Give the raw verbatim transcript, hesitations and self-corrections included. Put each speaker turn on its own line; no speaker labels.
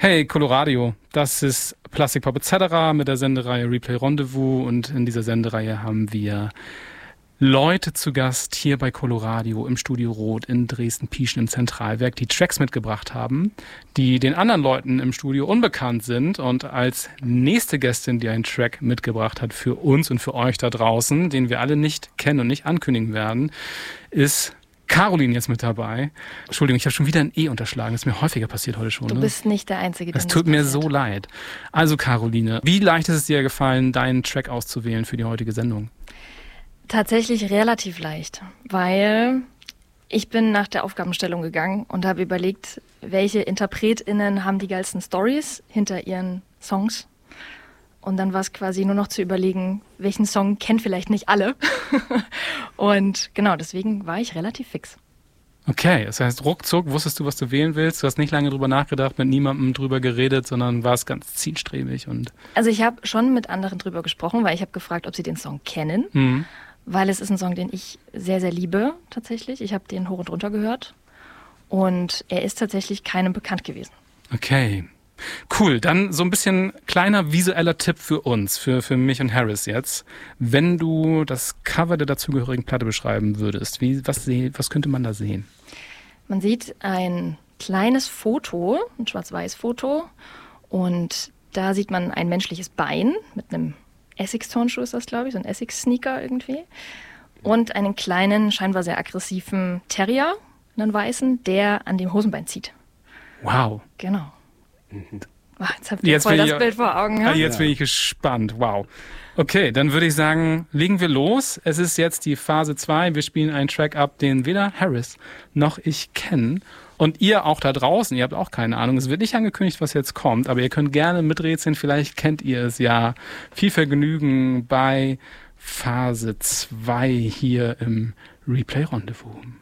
Hey Coloradio, das ist Plastic Pop et cetera mit der Sendereihe Replay Rendezvous und in dieser Sendereihe haben wir Leute zu Gast hier bei Coloradio im Studio Rot in Dresden-Pieschen im Zentralwerk, die Tracks mitgebracht haben, die den anderen Leuten im Studio unbekannt sind. Und als nächste Gästin, die einen Track mitgebracht hat für uns und für euch da draußen, den wir alle nicht kennen und nicht ankündigen werden, ist Caroline jetzt mit dabei. Entschuldigung, ich habe schon wieder ein E unterschlagen. Das ist mir häufiger passiert heute schon.
Du
ne?
bist nicht der Einzige, der
Es tut mir so leid. Also Caroline, wie leicht ist es dir gefallen, deinen Track auszuwählen für die heutige Sendung?
Tatsächlich relativ leicht, weil ich bin nach der Aufgabenstellung gegangen und habe überlegt, welche InterpretInnen haben die geilsten Stories hinter ihren Songs. Und dann war es quasi nur noch zu überlegen, welchen Song kennen vielleicht nicht alle. Und genau, deswegen war ich relativ fix.
Okay, das heißt, ruckzuck wusstest du, was du wählen willst. Du hast nicht lange drüber nachgedacht, mit niemandem drüber geredet, sondern warst ganz zielstrebig. Und
Also ich habe schon mit anderen drüber gesprochen, weil ich habe gefragt, ob sie den Song kennen.
mhm.
Weil es ist ein Song, den ich sehr, sehr liebe, tatsächlich. Ich habe den hoch und runter gehört. Und er ist tatsächlich keinem bekannt gewesen.
Okay. Cool, dann so ein bisschen kleiner visueller Tipp für uns, für, für mich und Harris jetzt. Wenn du das Cover der dazugehörigen Platte beschreiben würdest, wie, was, seh, was könnte man da sehen?
Man sieht ein kleines Foto, ein schwarz-weiß Foto. Und da sieht man ein menschliches Bein mit einem Essex-Turnschuh ist das, glaube ich, so ein Essex-Sneaker irgendwie. Und einen kleinen, scheinbar sehr aggressiven Terrier, einen weißen, der an dem Hosenbein zieht.
Wow.
Genau. Ach, jetzt habt ihr
Jetzt
voll
bin
das
ich,
Bild vor Augen.
Ah,
Ja?
jetzt bin ich gespannt. Wow. Okay, dann würde ich sagen, legen wir los. Es ist jetzt die Phase zwei. Wir spielen einen Track ab, den weder Harris noch ich kennen. Und ihr auch da draußen, ihr habt auch keine Ahnung. Es wird nicht angekündigt, was jetzt kommt, aber ihr könnt gerne miträtseln. Vielleicht kennt ihr es ja. Viel Vergnügen bei Phase zwei hier im Replay Rendezvous.